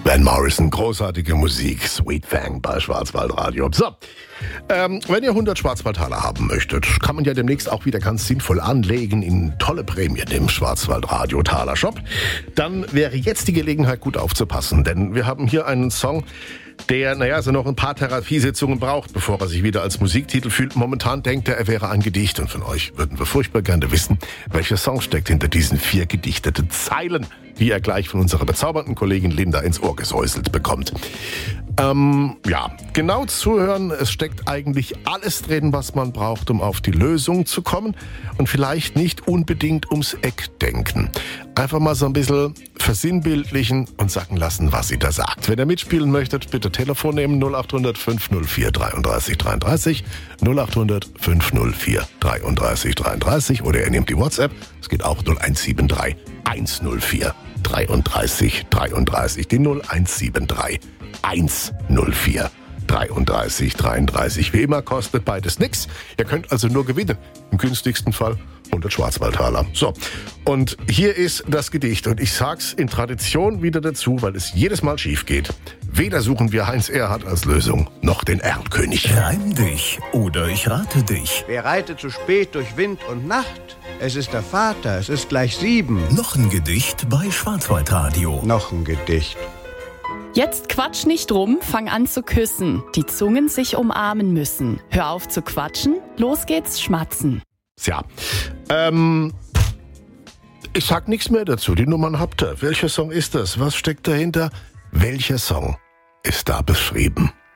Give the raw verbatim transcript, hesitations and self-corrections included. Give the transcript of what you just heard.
Van Morrison, großartige Musik, Sweet Fang bei Schwarzwaldradio. So, ähm, wenn ihr hundert Schwarzwaldtaler haben möchtet, kann man ja demnächst auch wieder ganz sinnvoll anlegen in tolle Prämien im Schwarzwaldradio Taler Shop. Dann wäre jetzt die Gelegenheit, gut aufzupassen, denn wir haben hier einen Song, der, naja, so noch ein paar Therapiesitzungen braucht, bevor er sich wieder als Musiktitel fühlt. Momentan denkt er, er wäre ein Gedicht. Und von euch würden wir furchtbar gerne wissen, welcher Song steckt hinter diesen vier gedichteten Zeilen, die er gleich von unserer bezaubernden Kollegin Linda ins Ohr gesäuselt bekommt. Ähm, ja, genau zuhören. Es steckt eigentlich alles drin, was man braucht, um auf die Lösung zu kommen. Und vielleicht nicht unbedingt ums Eck denken. Einfach mal so ein bisschen versinnbildlichen und sacken lassen, was sie da sagt. Wenn ihr mitspielen möchtet, bitte Telefon nehmen null acht hundert fünf null vier dreiunddreißig dreiunddreißig, null acht hundert fünf null vier dreiunddreißig dreiunddreißig oder ihr nehmt die WhatsApp. Es geht auch null eins sieben drei eins null vier dreiunddreißig dreiunddreißig, die null eins sieben drei eins null vier dreiunddreißig dreiunddreißig. Wie immer kostet beides nichts. Ihr könnt also nur gewinnen. Im günstigsten Fall hundert Schwarzwaldtaler. So, und hier ist das Gedicht. Und ich sag's in Tradition wieder dazu, weil es jedes Mal schief geht. Weder suchen wir Heinz Erhardt als Lösung, noch den Erlkönig. Reim dich oder ich rate dich. Wer reitet zu spät durch Wind und Nacht? Es ist der Vater, es ist gleich sieben. Noch ein Gedicht bei Schwarzwaldradio. Noch ein Gedicht. Jetzt quatsch nicht rum, fang an zu küssen. Die Zungen sich umarmen müssen. Hör auf zu quatschen, los geht's schmatzen. Tja, ähm, ich sag nichts mehr dazu. Die Nummern habt ihr. Welcher Song ist das? Was steckt dahinter? Welcher Song ist da beschrieben?